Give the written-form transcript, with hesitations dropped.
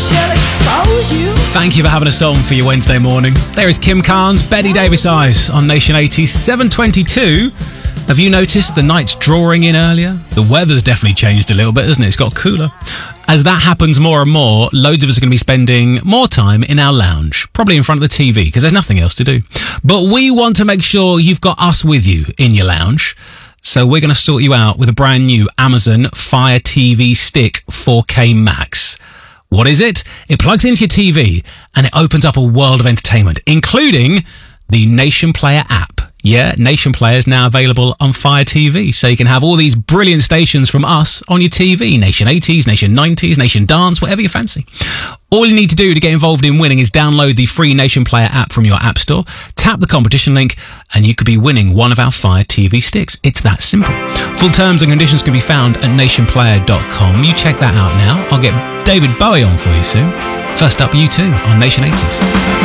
she'll expose you. Thank you for having us on for your Wednesday morning. There is Kim Carnes, Betty Davis Eyes on Nation 80's 7:22. Have you noticed the night's drawing in earlier? The weather's definitely changed a little bit, hasn't it? It's got cooler. As that happens more and more, loads of us are going to be spending more time in our lounge, probably in front of the TV, because there's nothing else to do. But we want to make sure you've got us with you in your lounge. So we're going to sort you out with a brand new Amazon Fire TV Stick 4K Max. What is it? It plugs into your TV and it opens up a world of entertainment, including the Nation Player app. Yeah, Nation Player is now available on Fire TV, so you can have all these brilliant stations from us on your TV. Nation 80s, Nation 90s, Nation Dance, whatever you fancy. All you need to do to get involved in winning is download the free Nation Player app from your app store, tap the competition link, and you could be winning one of our Fire TV sticks. It's that simple. Full terms and conditions can be found at nationplayer.com. You check that out now. I'll get David Bowie on for you soon. First up, U2 on Nation 80s.